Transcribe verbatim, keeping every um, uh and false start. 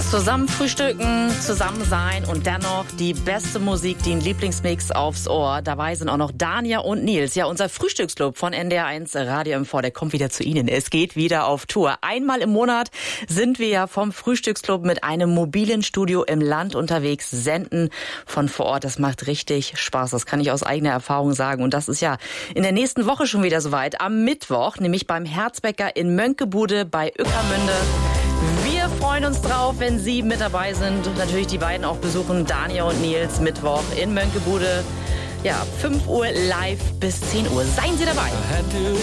Zusammen frühstücken, zusammen sein und dennoch die beste Musik, den Lieblingsmix aufs Ohr. Dabei sind auch noch Dania und Nils. Ja, unser Frühstücksclub von N D R eins Radio M V, der kommt wieder zu Ihnen. Es geht wieder auf Tour. Einmal im Monat sind wir ja vom Frühstücksclub mit einem mobilen Studio im Land unterwegs, senden von vor Ort. Das macht richtig Spaß. Das kann ich aus eigener Erfahrung sagen. Und das ist ja in der nächsten Woche schon wieder soweit. Am Mittwoch, nämlich beim Herzbäcker in Mönckebude bei Ueckermünde. Wir freuen uns drauf, wenn Sie mit dabei sind. Und natürlich die beiden auch besuchen, Dania und Nils, Mittwoch in Mönckebude. Ja, fünf Uhr live bis zehn Uhr. Seien Sie dabei.